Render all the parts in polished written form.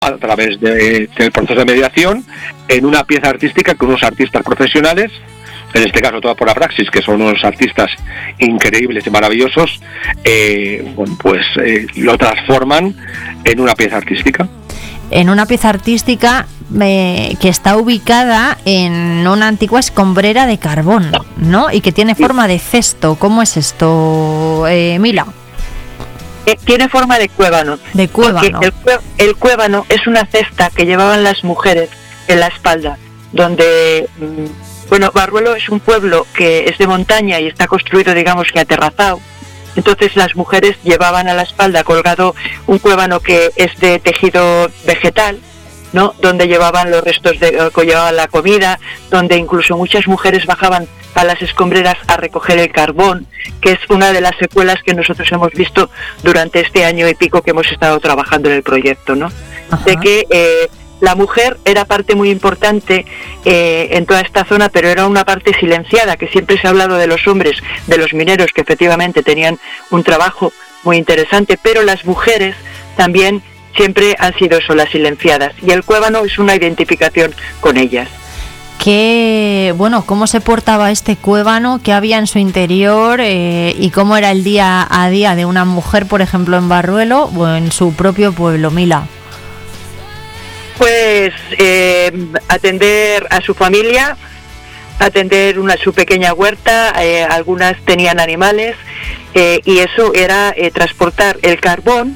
a través del proceso de mediación en una pieza artística con unos artistas profesionales, en este caso toda por Abraxis, que son unos artistas increíbles y maravillosos, lo transforman en una pieza artística. En una pieza artística que está ubicada en una antigua escombrera de carbón, ¿no? Y que tiene forma de cesto. ¿Cómo es esto, Mila? Tiene forma de cuébano. De cuébano. El cuébano es una cesta que llevaban las mujeres en la espalda, donde... Barruelo es un pueblo que es de montaña y está construido, digamos, que aterrazado. Entonces las mujeres llevaban a la espalda colgado un cuébano que es de tejido vegetal, ¿no? Donde llevaban los restos llevaban la comida, donde incluso muchas mujeres bajaban a las escombreras a recoger el carbón, que es una de las secuelas que nosotros hemos visto durante este año y pico que hemos estado trabajando en el proyecto, ¿no? Ajá. De que la mujer era parte muy importante en toda esta zona, pero era una parte silenciada, que siempre se ha hablado de los hombres, de los mineros, que efectivamente tenían un trabajo muy interesante, pero las mujeres también siempre han sido eso, las silenciadas, y el cuébano es una identificación con ellas. ¿Cómo se portaba este cuébano? ¿Qué había en su interior? ¿Y cómo era el día a día de una mujer, por ejemplo, en Barruelo o en su propio pueblo, Mila? Pues atender a su familia, atender su pequeña huerta, algunas tenían animales, y eso era transportar el carbón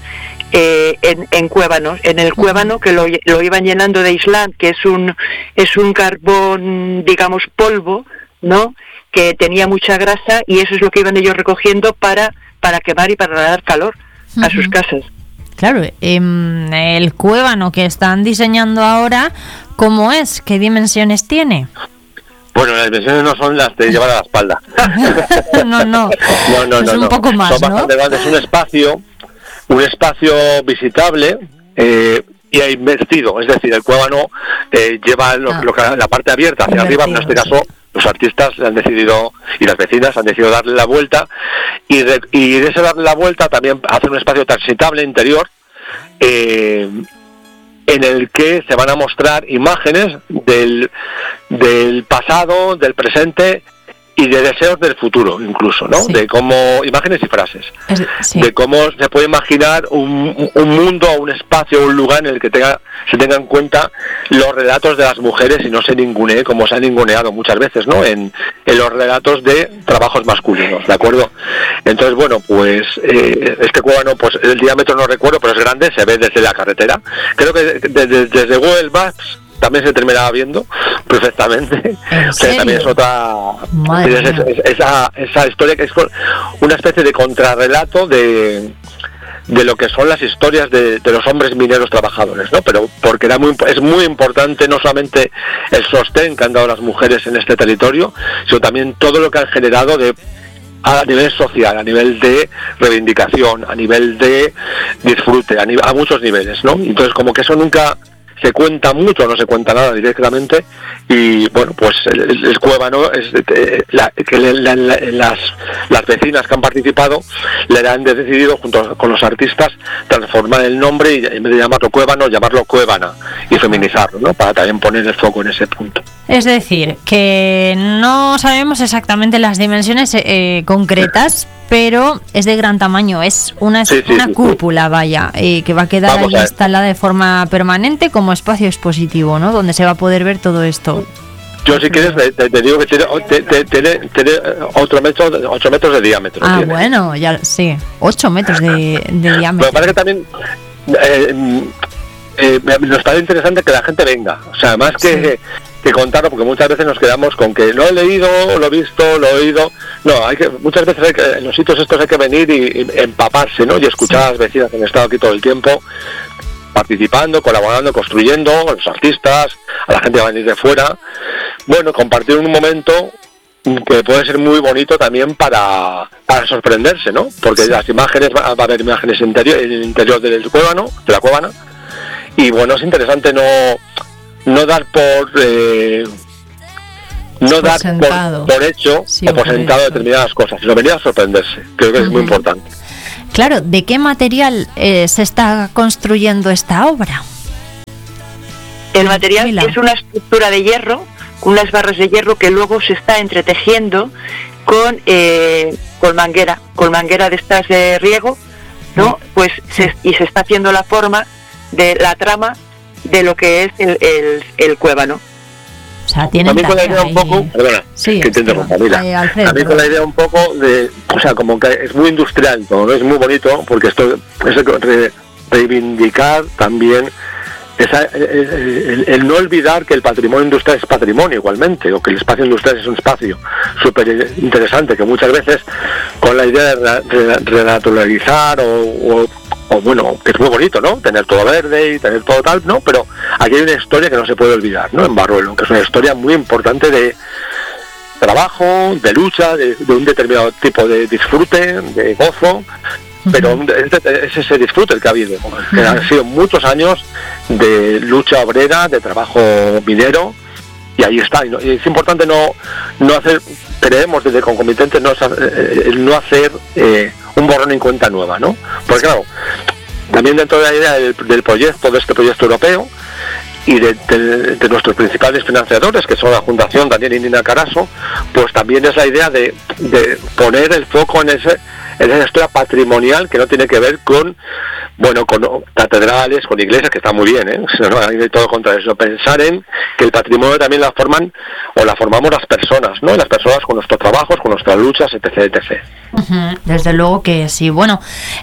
en cuévanos, en el cuébano que lo iban llenando de Island, que es un carbón, digamos, polvo, ¿no? Que tenía mucha grasa, y eso es lo que iban ellos recogiendo para quemar y para dar calor a sus casas. Claro, el cuébano que están diseñando ahora, ¿cómo es? ¿Qué dimensiones tiene? Bueno, las dimensiones no son las de llevar a la espalda. No. Es un poco más, son bastante grandes. Es un espacio visitable y invertido. Es decir, el cuébano lleva la parte abierta hacia arriba, en este caso... Los artistas han decidido, y las vecinas han decidido darle la vuelta, y de ese darle la vuelta también hacer un espacio transitable interior, en el que se van a mostrar imágenes del pasado, del presente y de deseos del futuro, incluso, ¿no? Sí. De cómo, imágenes y frases, sí. De cómo se puede imaginar un mundo, un espacio, un lugar en el que se tengan en cuenta los relatos de las mujeres y no se ningunee como se ha ninguneado muchas veces, ¿no? En los relatos de trabajos masculinos, ¿de acuerdo? Entonces, este cuébano, pues el diámetro no recuerdo, pero es grande, se ve desde la carretera. Creo que desde Google Maps también se terminaba viendo perfectamente. ¿En serio? O sea, también es otra... Esa historia que es una especie de contrarrelato de lo que son las historias de los hombres mineros trabajadores, ¿no? Pero porque es muy importante no solamente el sostén que han dado las mujeres en este territorio, sino también todo lo que han generado a nivel social, a nivel de reivindicación, a nivel de disfrute, a muchos niveles, ¿no? Entonces, como que eso nunca se cuenta mucho, no se cuenta nada directamente, y el cuébano es las vecinas que han participado le han decidido junto con los artistas transformar el nombre y en vez de llamarlo cuébano, llamarlo cuébana y feminizarlo, ¿no? Para también poner el foco en ese punto. Es decir, que no sabemos exactamente las dimensiones concretas, pero es de gran tamaño, es una cúpula, vaya, que va a quedar ahí instalada de forma permanente como espacio expositivo, ¿no? Donde se va a poder ver todo esto. Yo, si quieres, te digo que tiene 8 metros de diámetro. Ah, tiene. Bueno, ya sí, 8 metros de diámetro. Me parece que también nos parece interesante que la gente venga, o sea, más que contarlo, porque muchas veces nos quedamos con que lo he leído, lo he visto, lo he oído. No, muchas veces en los sitios estos hay que venir y empaparse, ¿no? Y escuchar a las vecinas que han estado aquí todo el tiempo, participando, colaborando, construyendo, a los artistas, a la gente que va a venir de fuera. Bueno, compartir un momento que puede ser muy bonito también para sorprenderse, ¿no? Porque las imágenes, va a haber imágenes en el interior del cuébano, de la cuébana, y bueno, es interesante no dar por hecho o por sentado determinadas cosas, sino venir a sorprenderse. Creo que es muy importante. Claro, ¿de qué material se está construyendo esta obra? El material es una estructura de hierro, unas barras de hierro que luego se está entretejiendo con manguera de estas de riego, ¿no? Pues se está haciendo la forma de la trama de lo que es el cuévano. O sea, tienen también con la idea un poco, perdona, sí, que te interrumpa, mira, también con la idea un poco de, o sea, como que es muy industrial todo, ¿no? Es muy bonito, porque esto es reivindicar también el no olvidar que el patrimonio industrial es patrimonio igualmente, o que el espacio industrial es un espacio súper interesante, que muchas veces con la idea de renaturalizar o bueno, que es muy bonito, ¿no? Tener todo verde y tener todo tal, ¿no? Pero aquí hay una historia que no se puede olvidar, ¿no? En Barruelo, que es una historia muy importante de trabajo, de lucha, de un determinado tipo de disfrute, de gozo, pero es ese disfrute el que ha habido, que han sido muchos años de lucha obrera, de trabajo minero, y ahí está. Y es importante no hacer, creemos desde Concomitentes, no hacer un borrón en cuenta nueva, ¿no? Porque claro, también dentro de la idea del proyecto, de este proyecto europeo, y de nuestros principales financiadores, que son la Fundación Daniel y Nina Carasso, pues también es la idea de poner el foco en esa historia patrimonial que no tiene que ver con catedrales, con iglesias, que están muy bien, no hay de todo contra eso. Pensar en que el patrimonio también la formamos las personas, ¿no? Las personas con nuestros trabajos, con nuestras luchas, etc. Desde luego que sí. Bueno,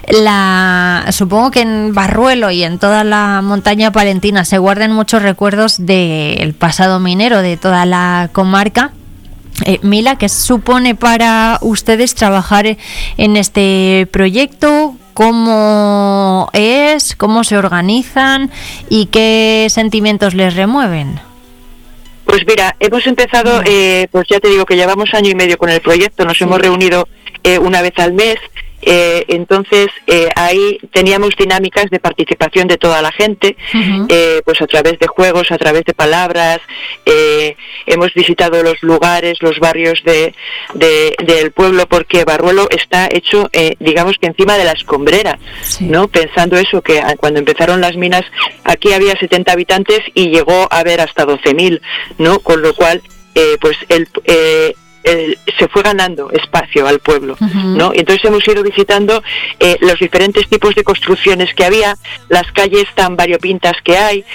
supongo que en Barruelo y en toda la montaña palentina se guardan muchos recuerdos del pasado minero de toda la comarca. Mila, ¿qué supone para ustedes trabajar en este proyecto? ¿Cómo es? ¿Cómo se organizan? ¿Y qué sentimientos les remueven? Pues mira, hemos empezado, pues ya te digo que llevamos 1 año y medio con el proyecto, nos hemos reunido una vez al mes. Entonces ahí teníamos dinámicas de participación de toda la gente, pues a través de juegos, a través de palabras. Hemos visitado los lugares, los barrios del pueblo, porque Barruelo está hecho, digamos que encima de la escombrera, ¿no? Pensando eso, que cuando empezaron las minas aquí había 70 habitantes y llegó a haber hasta 12.000, ¿no? Con lo cual pues se fue ganando espacio al pueblo, ¿no? Y entonces hemos ido visitando los diferentes tipos de construcciones que había, las calles tan variopintas que hay.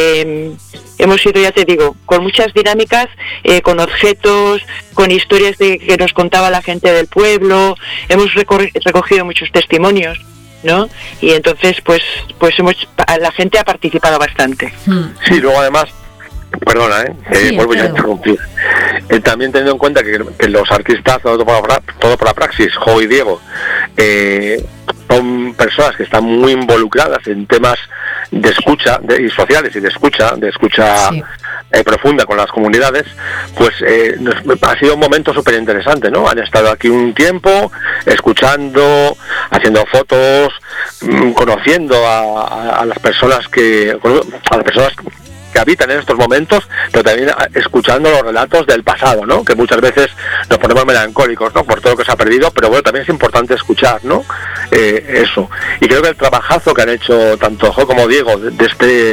Hemos ido, ya te digo, con muchas dinámicas, con objetos, con historias que nos contaba la gente del pueblo. Hemos recogido muchos testimonios, ¿no? Y entonces pues la gente ha participado bastante. Sí, luego además, perdona, vuelvo ya a interrumpir. También teniendo en cuenta que los artistas, todo por la praxis, Jo y Diego, son personas que están muy involucradas en temas de escucha y sociales y de escucha profunda con las comunidades, pues ha sido un momento súper interesante, ¿no? Han estado aquí un tiempo escuchando, haciendo fotos, conociendo a las personas que habitan en estos momentos, pero también escuchando los relatos del pasado, ¿no? Que muchas veces nos ponemos melancólicos, ¿no? Por todo lo que se ha perdido, pero bueno, también es importante escuchar, ¿no? Eso. Y creo que el trabajazo que han hecho tanto Jo como Diego de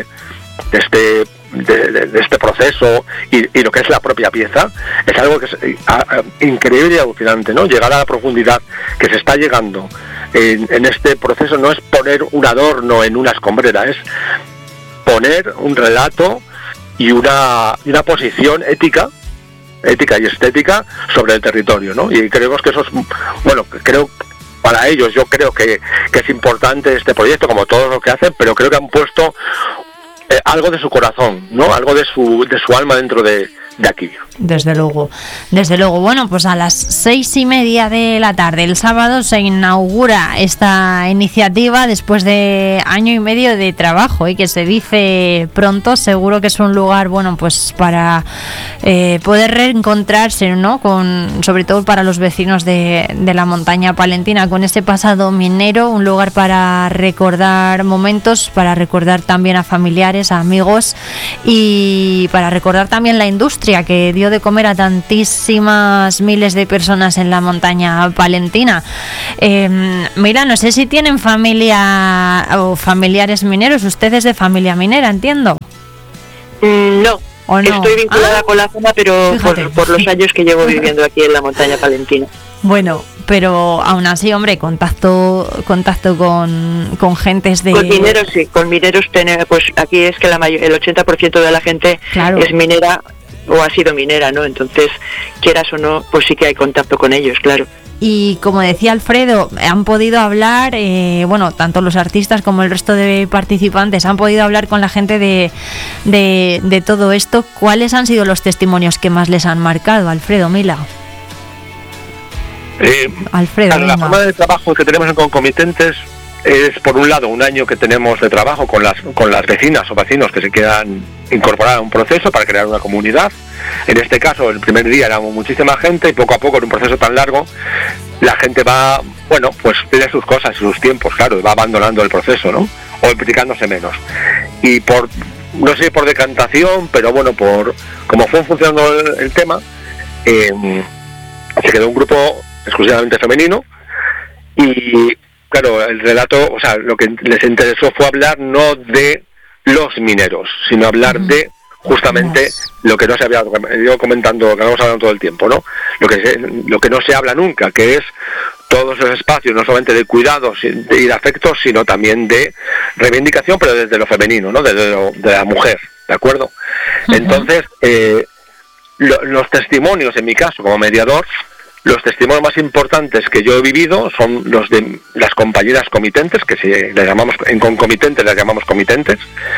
este proceso y lo que es la propia pieza, es algo que es increíble y alucinante, ¿no? Llegar a la profundidad que se está llegando en este proceso no es poner un adorno en una escombrera, es poner un relato y una posición ética y estética sobre el territorio, ¿no? Y creemos que eso es, bueno, creo para ellos, yo creo que es importante este proyecto, como todo lo que hacen, pero creo que han puesto algo de su corazón, ¿no? Algo de su alma dentro de aquí. Desde luego. Bueno, pues a las 6:30 de la tarde, el sábado, se inaugura esta iniciativa después de 1 año y medio de trabajo, y que se dice pronto. Seguro que es un lugar, bueno, pues para poder reencontrarse, ¿no? Sobre todo para los vecinos de la montaña palentina, con ese pasado minero, un lugar para recordar momentos, para recordar también a familiares, a amigos, y para recordar también la industria que dio de comer a tantísimas miles de personas en la montaña palentina. Mira, no sé si tienen familia o familiares mineros. Ustedes de familia minera, entiendo. No. ¿O no? Estoy vinculada con la zona, pero por los años que llevo viviendo aquí en la montaña palentina. Bueno, pero aún así, hombre, contacto con gentes de... Con mineros, sí, con mineros pues aquí es que el 80% de la gente es minera o ha sido minera, ¿no? Entonces, quieras o no, pues sí que hay contacto con ellos, claro. Y como decía Alfredo, han podido hablar, tanto los artistas como el resto de participantes han podido hablar con la gente de todo esto. ¿Cuáles han sido los testimonios que más les han marcado, Alfredo, Mila? Alfredo, la forma de trabajo que tenemos en Concomitentes es, por un lado, un año que tenemos de trabajo con las vecinas o vecinos que se quieran incorporar a un proceso para crear una comunidad. En este caso, el primer día éramos muchísima gente y poco a poco, en un proceso tan largo, la gente va, pues tiene sus cosas y sus tiempos, claro, va abandonando el proceso, ¿no? O implicándose menos. Y no sé por decantación, pero por como fue funcionando el tema, se quedó un grupo exclusivamente femenino y, claro, el relato, lo que les interesó fue hablar no de los mineros, sino hablar de justamente lo que no se había ido comentando, que vamos hablando todo el tiempo, ¿no? Lo que no se habla nunca, que es todos esos espacios, no solamente de cuidados y de afectos, sino también de reivindicación, pero desde lo femenino, ¿no? De la mujer, ¿de acuerdo? Entonces, los testimonios, en mi caso, como mediador, los testimonios más importantes que yo he vivido son los de las compañeras comitentes, que les llamamos en concomitentes, las llamamos comitentes,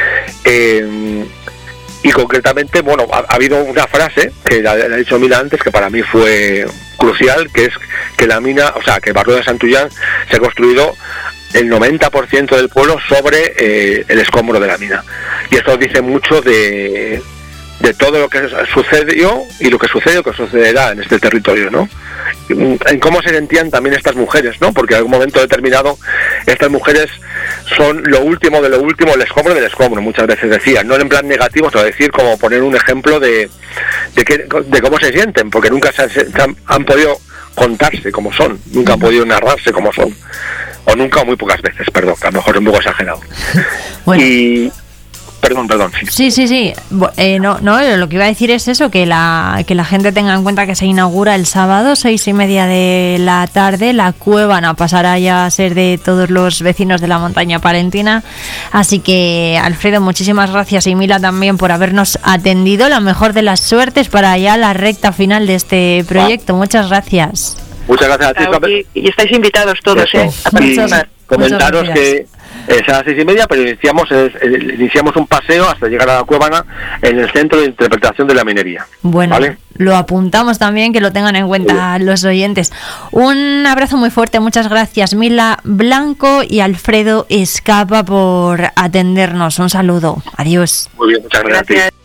y concretamente, ha habido una frase que la ha dicho Mila antes, que para mí fue crucial, que es que la mina, que Barruelo de Santullán se ha construido el 90% del pueblo sobre el escombro de la mina, y eso dice mucho de todo lo que sucedió y lo que sucede o que sucederá en este territorio, ¿no? En cómo se sentían también estas mujeres, ¿no? Porque en algún momento determinado estas mujeres son lo último de lo último, el escombro del escombro, muchas veces decían, no en plan negativo, sino decir como poner un ejemplo de cómo se sienten, porque nunca han podido contarse como son, nunca han podido narrarse como son, o nunca o muy pocas veces, perdón, que a lo mejor es un poco exagerado. Bueno. Y Perdón. Sí. No, lo que iba a decir es eso, que la gente tenga en cuenta que se inaugura el sábado, 6:30 de la tarde. La Cuevana pasará ya a ser de todos los vecinos de la montaña palentina. Así que, Alfredo, muchísimas gracias, y Mila también, por habernos atendido. La mejor de las suertes para ya la recta final de este proyecto. Muchas gracias. Muchas gracias a ti. Y estáis invitados todos, a participar. Comentaros que es a las 6:30, pero iniciamos un paseo hasta llegar a la Cuevana en el Centro de Interpretación de la Minería. Bueno, ¿vale? Lo apuntamos también, que lo tengan en cuenta los oyentes. Un abrazo muy fuerte, muchas gracias, Mila Blanco y Alfredo Escapa, por atendernos. Un saludo, adiós. Muy bien, muchas gracias.